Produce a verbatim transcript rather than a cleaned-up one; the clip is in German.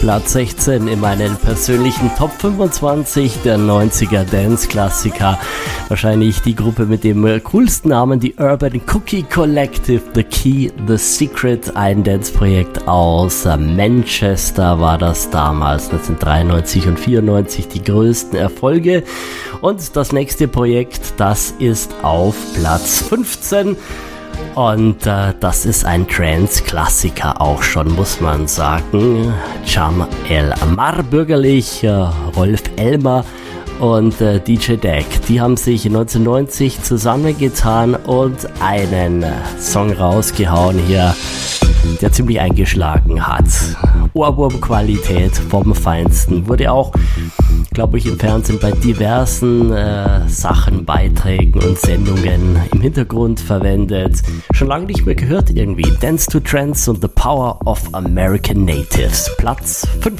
Platz sechzehn in meinen persönlichen Top fünfundzwanzig der neunziger Dance-Klassiker. Wahrscheinlich die Gruppe mit dem coolsten Namen, die Urban Cookie Collective, The Key, The Secret, ein Dance-Projekt aus Manchester war das damals, neunzehnhundertdreiundneunzig und vierundneunzig die größten Erfolge. Und das nächste Projekt, das ist auf Platz fünfzehn. Und äh, das ist ein Trance-Klassiker auch schon, muss man sagen. Cham El Amar bürgerlich, äh, Rolf Elmer und äh, D J Deck, die haben sich neunzehnhundertneunzig zusammengetan und einen äh, Song rausgehauen hier, der ziemlich eingeschlagen hat. Ohrwurm-Qualität vom Feinsten. Wurde auch, glaube ich, im Fernsehen bei diversen äh, Sachen, Beiträgen und Sendungen im Hintergrund verwendet. Schon lange nicht mehr gehört irgendwie. Dance to Trance und The Power of American Natives. Platz fünf.